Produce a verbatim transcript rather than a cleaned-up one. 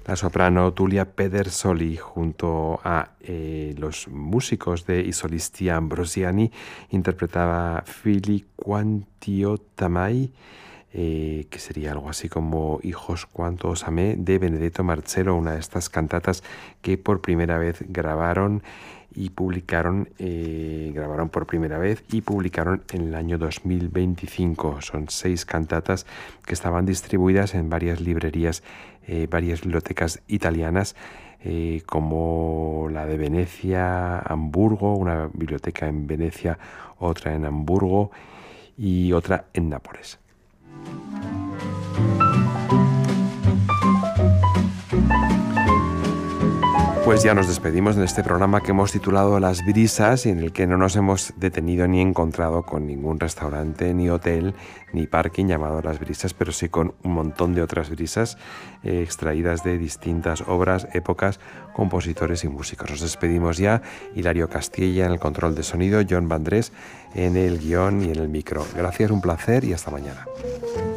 La soprano Tulia Pedersoli junto a eh, los músicos de I solisti Ambrosiani interpretaba Fili quant'io t'amai, eh, que sería algo así como Hijos cuánto os amé, de Benedetto Marcello, una de estas cantatas que por primera vez grabaron y publicaron, eh, grabaron por primera vez y publicaron en el año dos mil veinticinco. Son seis cantatas que estaban distribuidas en varias librerías, eh, varias bibliotecas italianas, eh, como la de Venecia, Hamburgo, una biblioteca en Venecia, otra en Hamburgo y otra en Nápoles. Pues ya nos despedimos de este programa que hemos titulado Las Brisas y en el que no nos hemos detenido ni encontrado con ningún restaurante, ni hotel, ni parking llamado Las Brisas, pero sí con un montón de otras brisas eh, extraídas de distintas obras, épocas, compositores y músicos. Nos despedimos ya. Hilario Castilla en el control de sonido, John Vandrés en el guión y en el micro. Gracias, un placer y hasta mañana.